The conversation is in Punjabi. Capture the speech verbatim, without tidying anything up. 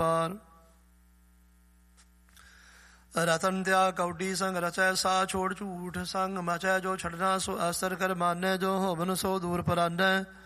ਵਾਰ। ਰਤਨ ਤਿਆਗ ਕੌਡੀ ਸੰਗ ਰਚੈ ਸਾ ਛੋੜ ਝੂਠ ਸੰਗ ਮਚੈ ਜੋ ਛੱਡਣਾ ਸੋ ਅਸਰ ਕਰ ਮਾਨੈ ਜੋ ਹੋਵਨ ਸੋ ਦੂਰ ਪਰਾਨੈ।